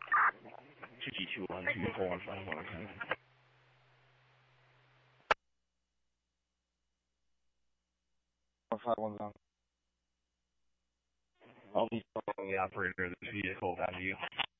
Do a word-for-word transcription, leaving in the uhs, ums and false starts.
two G two one two four one five one seven. five one seven. I'll be calling the operator of this vehicle. Value.